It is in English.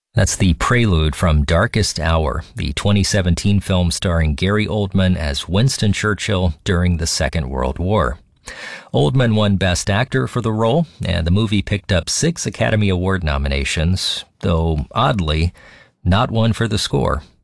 That's the prelude from Darkest Hour, the 2017 film starring Gary Oldman as Winston Churchill during the Second World War. Oldman won Best Actor for the role, and the movie picked up 6 Academy Award nominations, though oddly, not one for the score.